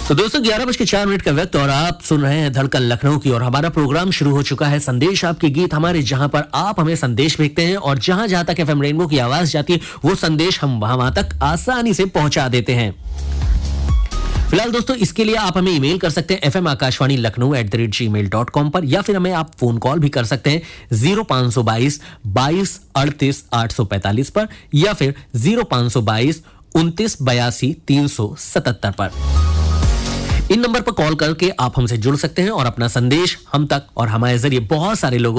तो दोस्तों 11:04 का वक्त और आप सुन रहे हैं धड़कन लखनऊ की और हमारा प्रोग्राम शुरू हो चुका है संदेश आपके गीत हमारे, जहां पर आप हमें संदेश भेजते हैं और जहां जहां तक एफएम रेनबो की आवाज जाती है वो संदेश हम वहां तक आसानी से पहुंचा देते हैं। फिलहाल दोस्तों इसके लिए आप हमें ईमेल कर सकते हैं fmakashvani.lakhnau@gmail.com पर, या फिर हमें आप फोन कॉल भी कर सकते हैं 0522 22 38 845 पर, या फिर 0522 29 82 377 पर। इन नंबर पर कॉल करके आप हमसे जुड़ सकते हैं और अपना संदेश हम तक और हमारे जरिए बहुत सारे लोगों